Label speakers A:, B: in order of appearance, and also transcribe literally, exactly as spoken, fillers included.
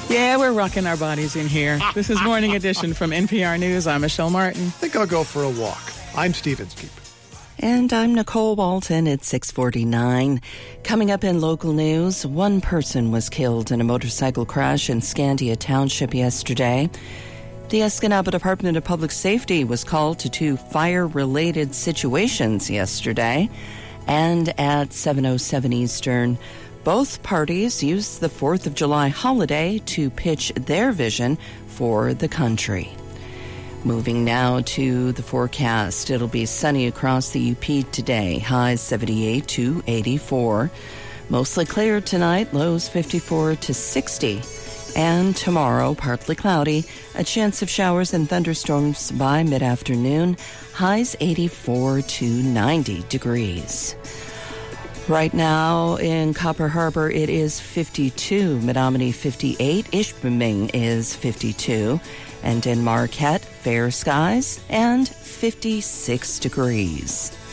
A: Yeah, we're rocking our bodies in here. This is Morning Edition from N P R News. I'm Michelle Martin.
B: I think I'll go for a walk. I'm Steve Inskeep.
C: And I'm Nicole Walton at six forty-nine. Coming up in local news, one person was killed in a motorcycle crash in Scandia Township yesterday. The Escanaba Department of Public Safety was called to two fire-related situations yesterday. And at seven oh seven Eastern, both parties used the fourth of July holiday to pitch their vision for the country. Moving now to the forecast. It'll be sunny across the U P today. Highs seventy-eight to eighty-four. Mostly clear tonight. Lows fifty-four to sixty. And tomorrow, partly cloudy. A chance of showers and thunderstorms by mid-afternoon. Highs eighty-four to ninety degrees. Right now in Copper Harbor, it is fifty-two. Menominee, fifty-eight. Ishpeming is fifty-two. And in Marquette, fair skies and fifty-six degrees.